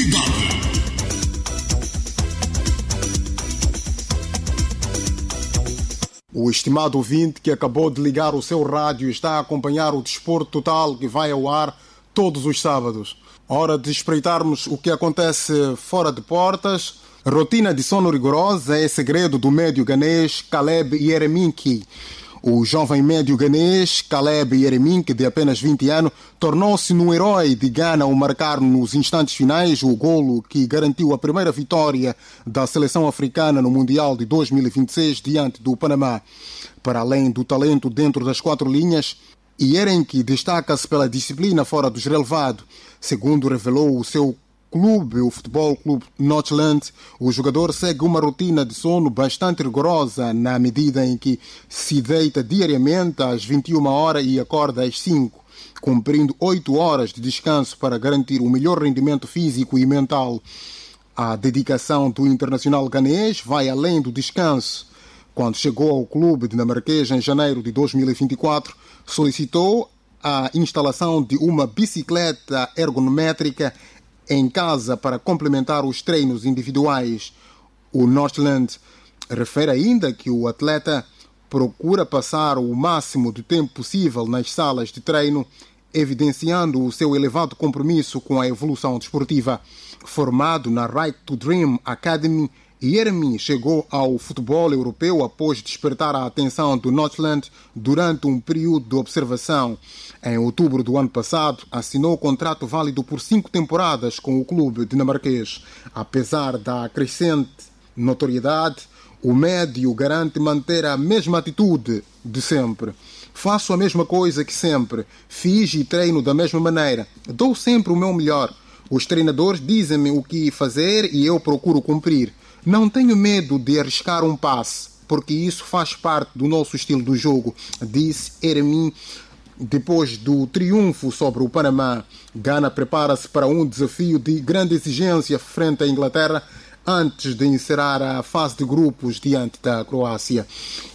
Cidade. O estimado ouvinte que acabou de ligar o seu rádio está a acompanhar o Desporto Total que vai ao ar todos os sábados. Hora de espreitarmos o que acontece fora de portas. Rotina de sono rigorosa é segredo do médio ganês Caleb Yereminki. O jovem médio ganês Caleb Yereminki, de apenas 20 anos, tornou-se no herói de Gana ao marcar nos instantes finais o golo que garantiu a primeira vitória da seleção africana no Mundial de 2026 diante do Panamá. Para além do talento dentro das quatro linhas, Yereminki destaca-se pela disciplina fora dos relevados. Segundo revelou o seu clube, o Futebol Clube Nordland, o jogador segue uma rotina de sono bastante rigorosa na medida em que se deita diariamente às 21 horas e acorda às 5, cumprindo 8 horas de descanso para garantir o melhor rendimento físico e mental. A dedicação do internacional ganês vai além do descanso. Quando chegou ao clube dinamarquês em janeiro de 2024, solicitou a instalação de uma bicicleta ergonométrica em casa para complementar os treinos individuais. O Nordland refere ainda que o atleta procura passar o máximo de tempo possível nas salas de treino, evidenciando o seu elevado compromisso com a evolução desportiva. Formado na Right to Dream Academy, Yeremin chegou ao futebol europeu após despertar a atenção do Nordland durante um período de observação. Em outubro do ano passado, assinou contrato válido por 5 temporadas com o clube dinamarquês. Apesar da crescente notoriedade, o médio garante manter a mesma atitude de sempre. Faço a mesma coisa que sempre. Fiz e treino da mesma maneira. Dou sempre o meu melhor. Os treinadores dizem-me o que fazer e eu procuro cumprir. Não tenho medo de arriscar um passe, porque isso faz parte do nosso estilo de jogo, disse Yeremin. Depois do triunfo sobre o Panamá, Gana prepara-se para um desafio de grande exigência frente à Inglaterra antes de encerrar a fase de grupos diante da Croácia.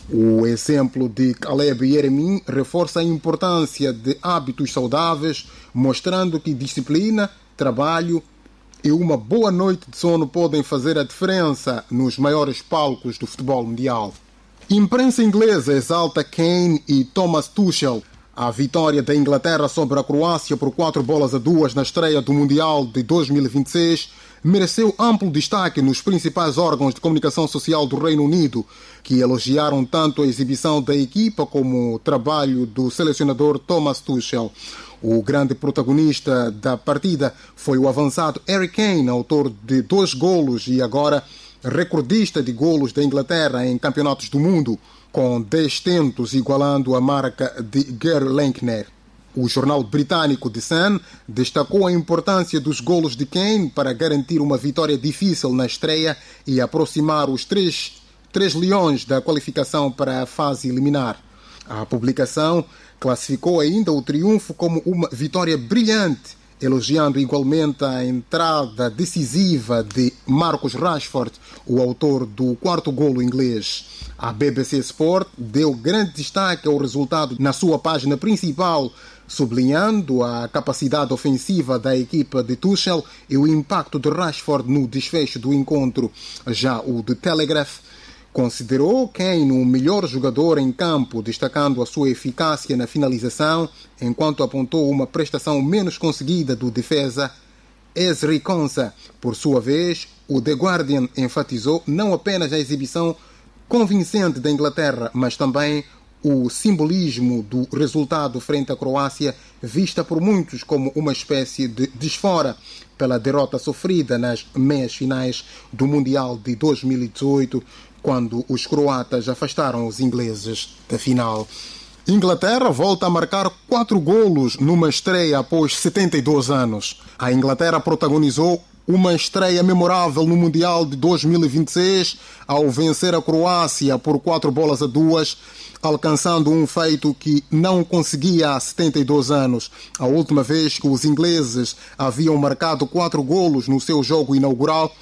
O exemplo de Caleb Yeremin reforça a importância de hábitos saudáveis, mostrando que disciplina, trabalho e uma boa noite de sono podem fazer a diferença nos maiores palcos do futebol mundial. Imprensa inglesa exalta Kane e Thomas Tuchel. A vitória da Inglaterra sobre a Croácia por 4-2 na estreia do Mundial de 2026 mereceu amplo destaque nos principais órgãos de comunicação social do Reino Unido, que elogiaram tanto a exibição da equipa como o trabalho do selecionador Thomas Tuchel. O grande protagonista da partida foi o avançado Harry Kane, autor de 2 golos e agora recordista de golos da Inglaterra em campeonatos do mundo, com 10 tentos, igualando a marca de Gary Lineker. O jornal britânico The Sun destacou a importância dos golos de Kane para garantir uma vitória difícil na estreia e aproximar os três leões da qualificação para a fase eliminar. A publicação classificou ainda o triunfo como uma vitória brilhante, elogiando igualmente a entrada decisiva de Marcus Rashford, o autor do 4º golo inglês. A BBC Sport deu grande destaque ao resultado na sua página principal, sublinhando a capacidade ofensiva da equipa de Tuchel e o impacto de Rashford no desfecho do encontro. Já o The Telegraph considerou Kane o melhor jogador em campo, destacando a sua eficácia na finalização, enquanto apontou uma prestação menos conseguida do defesa Ezri Konsa. Por sua vez, o The Guardian enfatizou não apenas a exibição convincente da Inglaterra, mas também o simbolismo do resultado frente à Croácia, vista por muitos como uma espécie de desfora pela derrota sofrida nas meias finais do Mundial de 2018, quando os croatas afastaram os ingleses da final. Inglaterra volta a marcar 4 golos numa estreia após 72 anos. A Inglaterra protagonizou uma estreia memorável no Mundial de 2026 ao vencer a Croácia por 4-2, alcançando um feito que não conseguia há 72 anos. A última vez que os ingleses haviam marcado 4 golos no seu jogo inaugural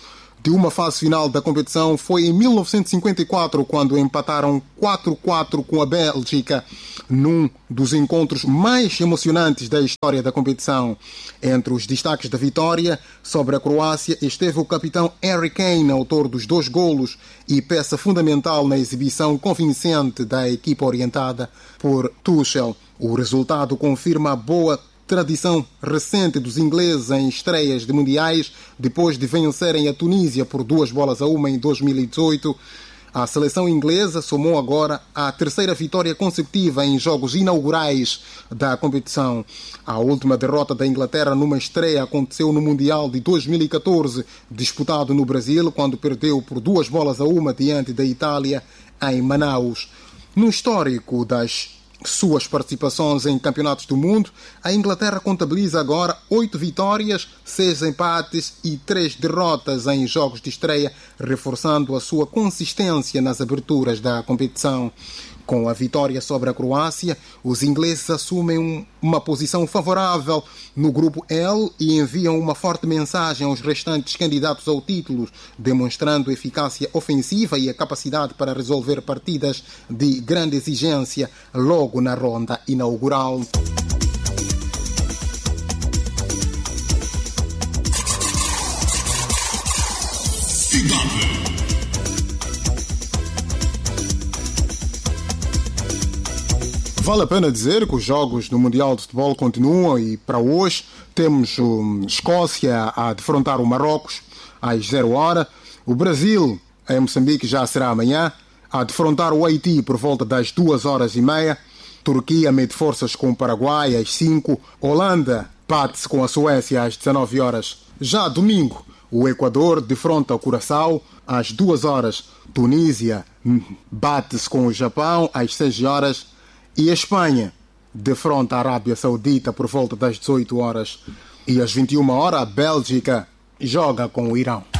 de uma fase final da competição foi em 1954, quando empataram 4-4 com a Bélgica, num dos encontros mais emocionantes da história da competição. Entre os destaques da vitória sobre a Croácia esteve o capitão Harry Kane, autor dos 2 golos e peça fundamental na exibição convincente da equipa orientada por Tuchel. O resultado confirma a boa tradição recente dos ingleses em estreias de mundiais, depois de vencerem a Tunísia por 2-1 em 2018. A seleção inglesa somou agora a 3ª vitória consecutiva em jogos inaugurais da competição. A última derrota da Inglaterra numa estreia aconteceu no Mundial de 2014, disputado no Brasil, quando perdeu por 2-1 diante da Itália em Manaus. No histórico das suas participações em campeonatos do mundo, a Inglaterra contabiliza agora 8 vitórias, 6 empates e 3 derrotas em jogos de estreia, reforçando a sua consistência nas aberturas da competição. Com a vitória sobre a Croácia, os ingleses assumem uma posição favorável no grupo L e enviam uma forte mensagem aos restantes candidatos ao título, demonstrando eficácia ofensiva e a capacidade para resolver partidas de grande exigência logo na ronda inaugural. Vale a pena dizer que os jogos do Mundial de Futebol continuam e para hoje temos Escócia a defrontar o Marrocos às 0h. O Brasil, em Moçambique, já será amanhã, a defrontar o Haiti por volta das 2h30. Turquia mede forças com o Paraguai às 5h. Holanda bate-se com a Suécia às 19h. Já domingo, o Equador defronta o Curaçao às 2h. Tunísia bate-se com o Japão às 6h. E a Espanha defronta a Arábia Saudita por volta das 18h. E às 21h, a Bélgica joga com o Irão.